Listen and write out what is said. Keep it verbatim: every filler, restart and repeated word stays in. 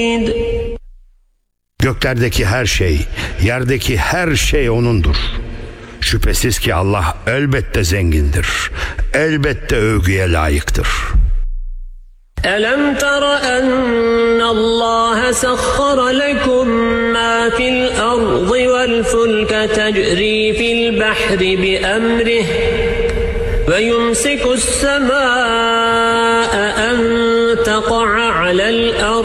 Göklerdeki her şey, yerdeki her şey O'nundur. Şüphesiz ki Allah elbette zengindir, elbette övgüye layıktır. أَلَمْ تَرَ أَنَّ اللَّهَ سَخَّرَ لَكُم مَّا فِي الْأَرْضِ وَالْفُلْكَ تَجْرِي فِي الْبَحْرِ بِأَمْرِهِ وَيُمْسِكُ السَّمَاءَ أَن تَقَعَ عَلَى الْأَرْضِ